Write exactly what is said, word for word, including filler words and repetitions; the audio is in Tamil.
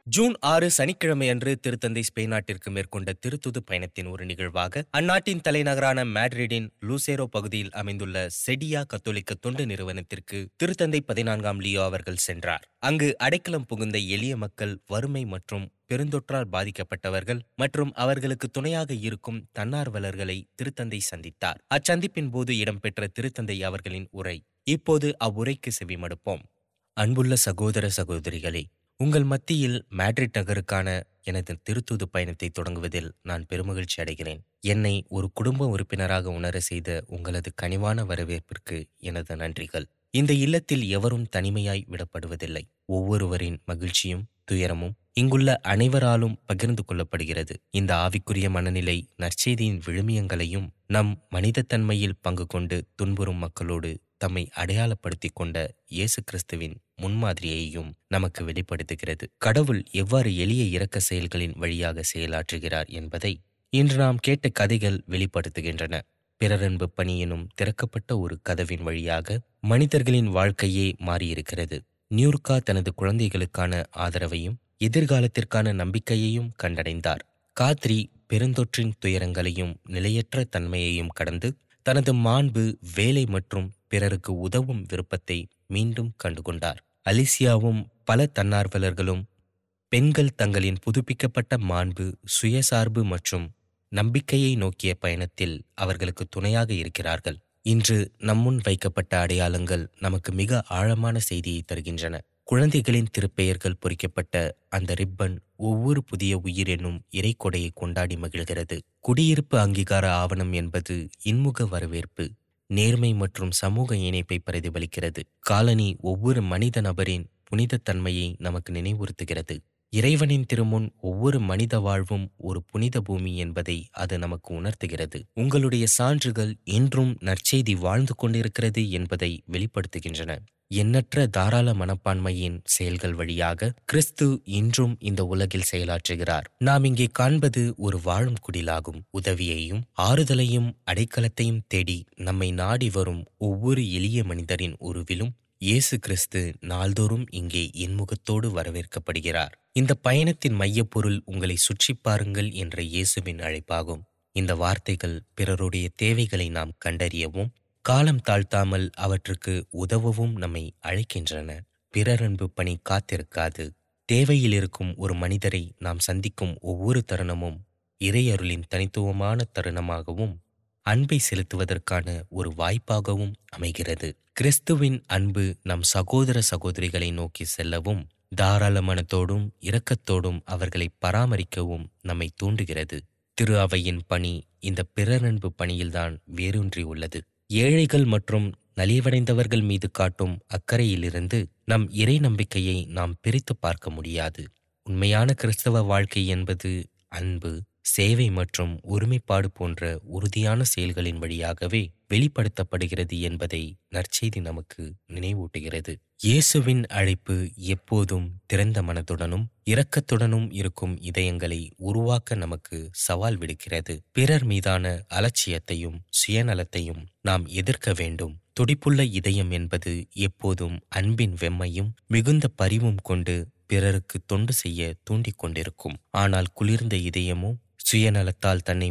ஜூன் ஆறு சனிக்கிழமையன்று திருத்தந்தை ஸ்பெயின் நாட்டிற்கு மேற்கொண்ட திருத்துது பயணத்தின் ஒரு நிகழ்வாக அந்நாட்டின் தலைநகரான மேட்ரிடின் லூசேரோ பகுதியில் அமைந்துள்ள செடியா கத்தோலிக்க தொண்டு நிறுவனத்திற்கு திருத்தந்தை பதினான்காம் லியோ அவர்கள் சென்றார். அங்கு அடைக்கலம் புகுந்த எளிய மக்கள், வறுமை மற்றும் பெருந்தொற்றால் பாதிக்கப்பட்டவர்கள் மற்றும் அவர்களுக்கு துணையாக இருக்கும் தன்னார்வலர்களை திருத்தந்தை சந்தித்தார். அச்சந்திப்பின் போது இடம்பெற்ற திருத்தந்தை அவர்களின் உரை. இப்போது அவ்வுரைக்கு செவிமடுப்போம். அன்புள்ள சகோதர சகோதரிகளே, உங்கள் மத்தியில் மேட்ரிட் நகருக்கான எனது திருத்தூது பயணத்தை தொடங்குவதில் நான் பெருமகிழ்ச்சி அடைகிறேன். என்னை ஒரு குடும்ப உறுப்பினராக உணர செய்த உங்களது கனிவான வரவேற்பிற்கு எனது நன்றிகள். இந்த இல்லத்தில் எவரும் தனிமையாய் விடப்படுவதில்லை. ஒவ்வொருவரின் மகிழ்ச்சியும் துயரமும் இங்குள்ள அனைவராலும் பகிர்ந்து கொள்ளப்படுகிறது. இந்த ஆவிக்குரிய மனநிலை நற்செய்தியின் விழுமியங்களையும் நம் மனிதத்தன்மையில் பங்கு கொண்டு துன்புறும் மக்களோடு தம்மை அடையாளப்படுத்திக் கொண்ட இயேசு கிறிஸ்துவின் முன்மாதிரியையும் நமக்கு வெளிப்படுத்துகிறது. கடவுள் எவ்வாறு எளிய இரக்க செயல்களின் வழியாக செயலாற்றுகிறார் என்பதை இன்று நாம் கேட்ட கதைகள் வெளிப்படுத்துகின்றன. பிறரன்பு பணி எனும் திறக்கப்பட்ட ஒரு கதவின் வழியாக மனிதர்களின் வாழ்க்கையே மாறியிருக்கிறது. நியூர்கா தனது குழந்தைகளுக்கான ஆதரவையும் எதிர்காலத்திற்கான நம்பிக்கையையும் கண்டடைந்தார். காத்ரி பெருந்தொற்றின் துயரங்களையும் நிலையற்ற தன்மையையும் கடந்து தனது மாண்பு, வேலை மற்றும் பிறருக்கு உதவும் விருப்பத்தை மீண்டும் கண்டுகொண்டார். அலிசியாவும் பல தன்னார்வலர்களும் பெண்கள் தங்களின் புதுப்பிக்கப்பட்ட மாண்பு, சுயசார்பு மற்றும் நம்பிக்கையை நோக்கிய பயணத்தில் அவர்களுக்கு துணையாக இருக்கிறார்கள். இன்று நம்முன் வைக்கப்பட்ட அடையாளங்கள் நமக்கு மிக ஆழமான செய்தியை தருகின்றன. குழந்தைகளின் திருப்பெயர்கள் பொறிக்கப்பட்ட அந்த ரிப்பன் ஒவ்வொரு புதிய உயிர் என்னும் இறைக்கொடையை கொண்டாடி மகிழ்கிறது. குடியிருப்பு அங்கீகார ஆவணம் என்பது இன்முக வரவேற்பு, நேர்மை மற்றும் சமூக இணைப்பை பிரதிபலிக்கிறது. காலனி ஒவ்வொரு மனித நபரின் புனிதத்தன்மையை நமக்கு நினைவுறுத்துகிறது. இறைவனின் திருமுன் ஒவ்வொரு மனித வாழ்வும் ஒரு புனித பூமி என்பதை அது நமக்கு உணர்த்துகிறது. உங்களுடைய சான்றுகள் இன்றும் நற்செய்தி வாழ்ந்து கொண்டிருக்கிறது என்பதை வெளிப்படுத்துகின்றன. எண்ணற்ற தாராள மனப்பான்மையின் செயல்கள் வழியாக கிறிஸ்து இன்றும் இந்த உலகில் செயலாற்றுகிறார். நாம் இங்கே காண்பது ஒரு வாழும் குடிலாகும். உதவியையும் ஆறுதலையும் அடைக்கலத்தையும் தேடி நம்மை நாடி வரும் ஒவ்வொரு எளிய மனிதரின் உருவிலும் இயேசு கிறிஸ்து நாள்தோறும் இங்கே இன்முகத்தோடு வரவேற்கப்படுகிறார். இந்த பயணத்தின் மையப்பொருள் உங்களை சுற்றி பாருங்கள் என்ற இயேசுவின் அழைப்பாகும். இந்த வார்த்தைகள் பிறருடைய தேவைகளை நாம் கண்டறியவும் காலம் தாழ்த்தாமல் அவற்றுக்கு உதவவும் நம்மை அழைக்கின்றன. பிறரன்பு பணி காத்திருக்காது. தேவையில் இருக்கும் ஒரு மனிதரை நாம் சந்திக்கும் ஒவ்வொரு தருணமும் இறையருளின் தனித்துவமான தருணமாகவும் அன்பை செலுத்துவதற்கான ஒரு வாய்ப்பாகவும் அமைகிறது. கிறிஸ்துவின் அன்பு நம் சகோதர சகோதரிகளை நோக்கி செல்லவும் தாராள மனத்தோடும் இரக்கத்தோடும் அவர்களை பராமரிக்கவும் நம்மை தூண்டுகிறது. திரு அவையின் பணி இந்த பிறரன்பு பணியில்தான் வேரூன்றி உள்ளது. ஏழைகள் மற்றும் நலிவடைந்தவர்கள் மீது காட்டும் அக்கறையிலிருந்து நம் இறை நம்பிக்கையை நாம் பிரித்து பார்க்க முடியாது. உண்மையான கிறிஸ்தவ வாழ்க்கை என்பது அன்பு, சேவை மற்றும் ஒருமைப்பாடு போன்ற உறுதியான செயல்களின் வழியாகவே வெளிப்படுத்தப்படுகிறது என்பதை நற்செய்தி நமக்கு நினைவூட்டுகிறது. இயேசுவின் அழைப்பு எப்போதும் திறந்த மனத்துடனும் இரக்கத்துடனும் இருக்கும் இதயங்களை உருவாக்க நமக்கு சவால் விடுக்கிறது. பிறர் மீதான அலட்சியத்தையும் சுயநலத்தையும் நாம் எதிர்க்க வேண்டும். துடிப்புள்ள இதயம் என்பது எப்போதும் அன்பின் வெம்மையும் மிகுந்த பரிவும் கொண்டு பிறருக்கு தொண்டு செய்ய தூண்டிக் கொண்டிருக்கும். ஆனால் குளிர்ந்த இதயமும் சுயநலத்தால் தன்னை